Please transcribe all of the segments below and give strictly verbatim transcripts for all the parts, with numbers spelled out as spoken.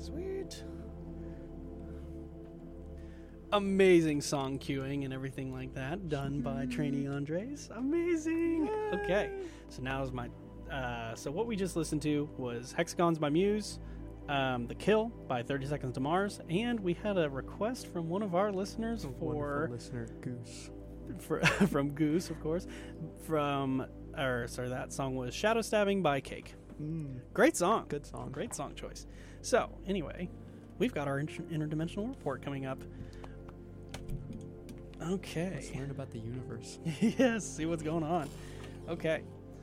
Sweet. Amazing song cueing and everything like that, done by Trainee Andres. Amazing. Yay. Okay, so now is my. Uh, so what we just listened to was Hexagons by Muse, um, The Kill by thirty Seconds to Mars, and we had a request from one of our listeners A for listener Goose. For, from Goose, of course. From, or sorry, that song was Shadow Stabbing by Cake. Mm. Great song. Good song. Great song choice. So, anyway, we've got our inter- interdimensional report coming up. Okay. Let's learn about the universe. Yes, see what's going on. Okay.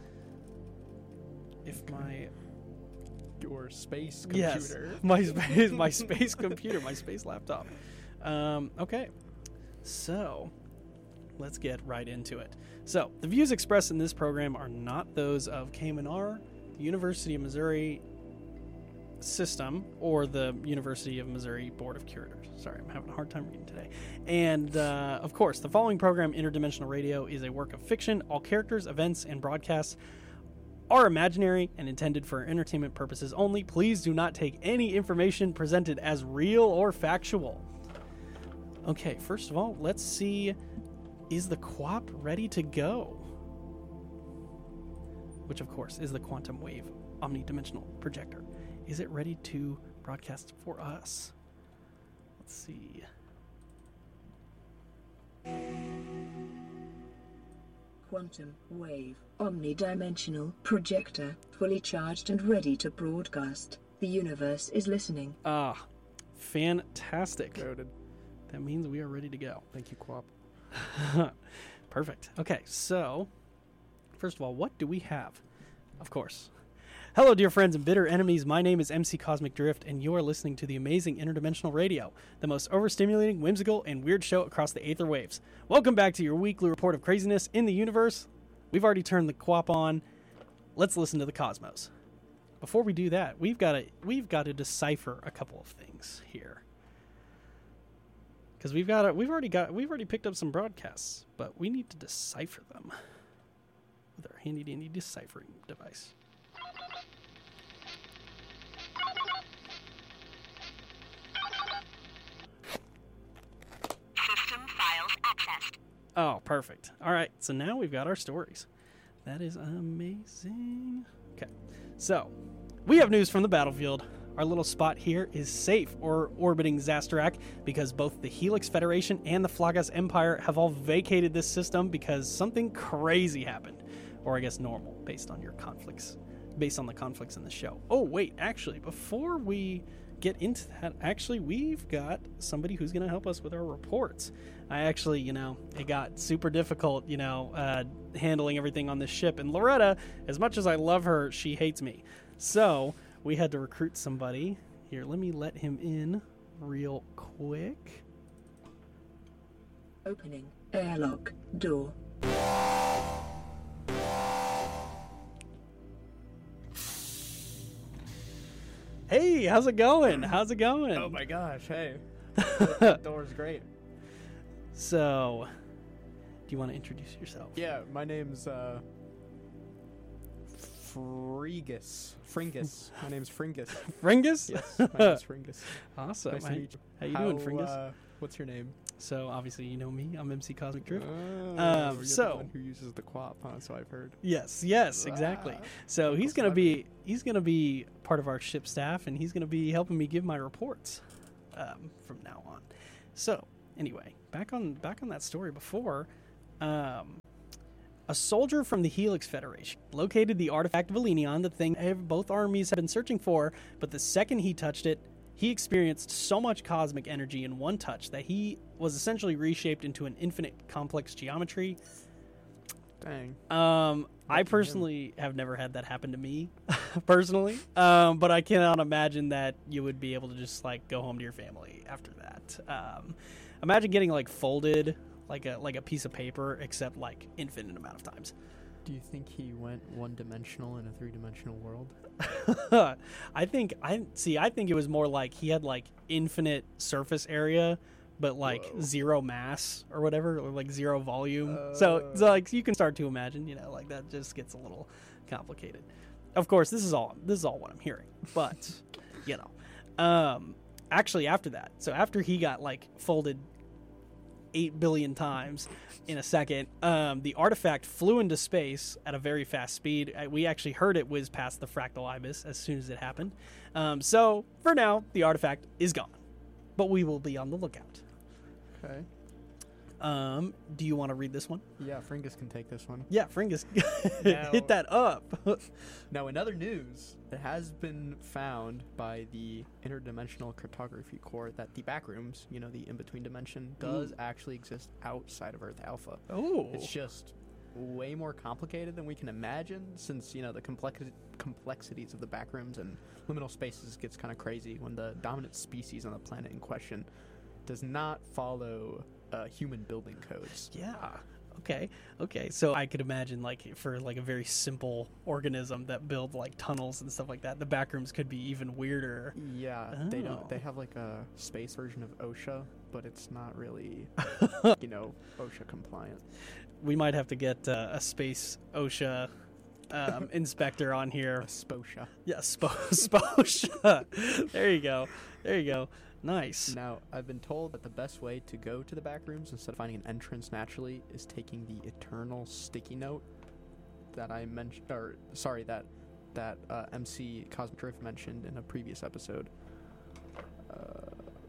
If my... Your space Yes, computer. my space, my space computer, my space laptop. Um, okay, so let's get right into it. So the views expressed in this program are not those of K M N R, the University of Missouri System, or the University of Missouri Board of Curators. Sorry, I'm having a hard time reading today. And uh, of course, the following program, Interdimensional Radio, is a work of fiction. All characters, events, and broadcasts are imaginary and intended for entertainment purposes only. Please do not take any information presented as real or factual. Okay, first of all, let's see, is the Q O P ready to go? Which, of course, is the Quantum Wave Omnidimensional Projector. Is it ready to broadcast for us? Let's see. Quantum Wave Omnidimensional Projector, fully charged and ready to broadcast. The universe is listening. Ah, fantastic. Goated. That means we are ready to go. Thank you, Quap. Perfect. Okay, so, first of all, what do we have? Of course. Hello, dear friends and bitter enemies. My name is M C Cosmic Drift, and you are listening to the amazing Interdimensional Radio, the most overstimulating, whimsical, and weird show across the aether waves. Welcome back to your weekly report of craziness in the universe. We've already turned the Q O P on. Let's listen to the cosmos. Before we do that, we've got to we've got to decipher a couple of things here, because we've got a, we've already got we've already picked up some broadcasts, but we need to decipher them with our handy dandy deciphering device. System files accessed. Oh, perfect. All right, so now we've got our stories. That is amazing. Okay, so we have news from the battlefield. Our little spot here is safe or orbiting Zastarak because both the Helix Federation and the Flagas Empire have all vacated this system because something crazy happened. Or I guess normal, based on your conflicts, based on the conflicts in the show. Oh, wait, actually, before we get into that, actually, we've got somebody who's going to help us with our reports. I actually, you know, it got super difficult, you know, uh, handling everything on this ship. And Loretta, as much as I love her, she hates me. So we had to recruit somebody. Here, let me let him in real quick. Opening airlock door. Hey, how's it going? How's it going? Oh my gosh, hey. That door's great. So, do you want to introduce yourself? Yeah, my name's uh Frigus. Fringus. My name's Fringus. Fringus? Yes, my name's Fringus. Awesome. Nice to How- meet you. How you doing, Fringus? Uh, what's your name? So, obviously, you know me. I'm M C Cosmic Drift. Oh, Um, you're so- the one who uses the Quap, huh? So I've heard. Yes, yes, exactly. Ah, So he's local gonna be he's gonna be part of our ship staff, and he's gonna be helping me give my reports um, from now on. So anyway, back on back on that story before, um, a soldier from the Helix Federation located the artifact Valenion, the thing ev- both armies have been searching for. But the second he touched it, he experienced so much cosmic energy in one touch that he was essentially reshaped into an infinite complex geometry. Dang. Um, I Lucky him. personally have never had that happen to me, personally. Um, but I cannot imagine that you would be able to just like go home to your family after that. Um, imagine getting like folded like a like a piece of paper, except like infinite amount of times. Do you think he went one dimensional in a three dimensional world? I think I see. I think it was more like he had like infinite surface area, but like Whoa. zero mass or whatever, or like zero volume. so, so like you can start to imagine, you know, like that just gets a little complicated. Of course, this is all this is all what I'm hearing, but you know, Um, actually, after that, so after he got like folded eight billion times in a second, um, the artifact flew into space at a very fast speed. Uh, We actually heard it whiz past the fractal ibis as soon as it happened. Um, so for now, the artifact is gone, but we will be on the lookout. Okay. Um, do you want to read this one? Yeah, Fringus can take this one. Yeah, Fringus, Now- hit that up. Now, in other news, it has been found by the Interdimensional Cryptography Core that the backrooms, you know, the in-between dimension, does actually exist outside of Earth Alpha. Oh, It's just way more complicated than we can imagine, since, you know, the complex- complexities of the backrooms and liminal spaces gets kind of crazy when the dominant species on the planet in question does not follow uh, human building codes. yeah. Okay. Okay. So I could imagine, like, for like a very simple organism that build like tunnels and stuff like that, the backrooms could be even weirder. Yeah, they Oh. don't. They have like a space version of OSHA, but it's not really, you know, OSHA compliant. We might have to get uh, a space OSHA um, inspector on here. A SPOSHA. Yeah, Spo- SPOSHA. There you go. There you go. Nice. Now, I've been told that the best way to go to the back rooms instead of finding an entrance naturally is taking the eternal sticky note that I mentioned, or sorry, that that uh, M C Cosmic Drift mentioned in a previous episode. Uh,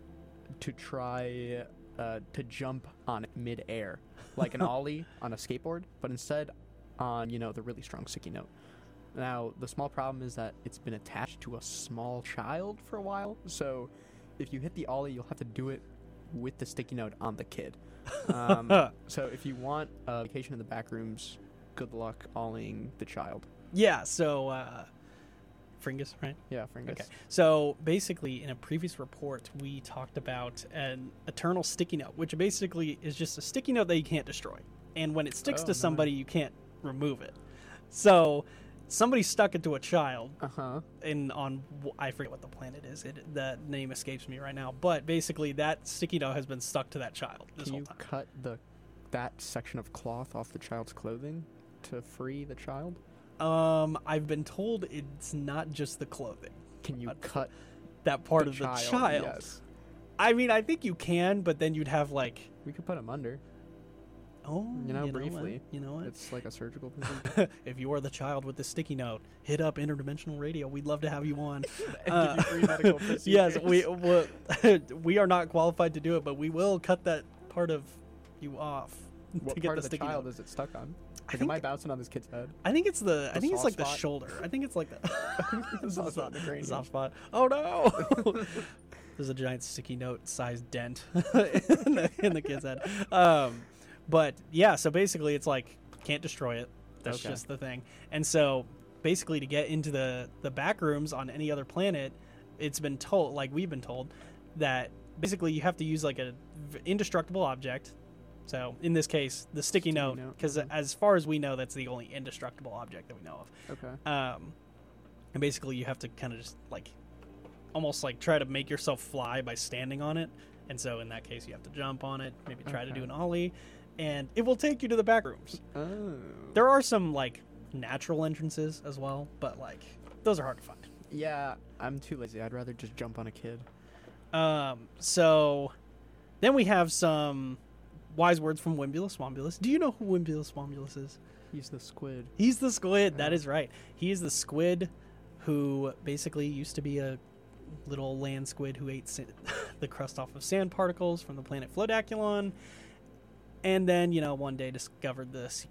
to try uh, to jump on it mid-air, like an ollie on a skateboard, but instead on, you know, the really strong sticky note. Now, the small problem is that it's been attached to a small child for a while, so if you hit the ollie, you'll have to do it with the sticky note on the kid. Um, so if you want a vacation in the back rooms, good luck ollieing the child. Yeah. So, uh, Fringus, right? Yeah, Fringus. Okay. So basically, in a previous report, we talked about an eternal sticky note, which basically is just a sticky note that you can't destroy. And when it sticks Oh, to nice. somebody, you can't remove it. So somebody stuck it to a child Uh-huh. in on w- I forget what the planet is. It the name escapes me right now. But basically, that sticky note has been stuck to that child this Can whole you time. cut the that section of cloth off the child's clothing to free the child? Um, I've been told it's not just the clothing. Can you Uh, cut That part the of the child? child. Yes. I mean, I think you can, but then you'd have like, We could put him under. oh, You know, what? briefly. You know what? It's like a surgical procedure. If you are the child with the sticky note, hit up Interdimensional Radio. We'd love to have you on. And give you free medical procedures. Yes, we we we are not qualified to do it, but we will cut that part of you off What to get part the of the sticky child note. is it stuck on? I Like, think, am I bouncing on this kid's head? I think it's the, I the think it's soft like the spot? shoulder. I think it's like the The soft spot in the cranium. soft spot. Oh no! There's a giant sticky note sized dent in, the, in the kid's head. Um, but yeah, so basically it's like can't destroy it. That's Okay. just the thing. And so basically to get into the the back rooms on any other planet, it's been told, like we've been told, that basically you have to use like a v- indestructible object. So in this case, the sticky, Sticky note, note, because mhm. as far as we know, that's the only indestructible object that we know of. Okay. Um, and basically, you have to kind of just like, almost like try to make yourself fly by standing on it. And so in that case, you have to jump on it, maybe try to Okay. do an ollie, and it will take you to the back rooms. Oh. There are some like natural entrances as well, but like those are hard to find. Yeah, I'm too lazy. I'd rather just jump on a kid. Um, so then we have some wise words from Wimbulus Wombulus. Do you know who Wimbulus Wombulus is? He's the squid. He's the squid. That Yeah. is right. He is the squid who basically used to be a little land squid who ate sa- the crust off of sand particles from the planet Flodaculon, and then, you know, one day discovered the secret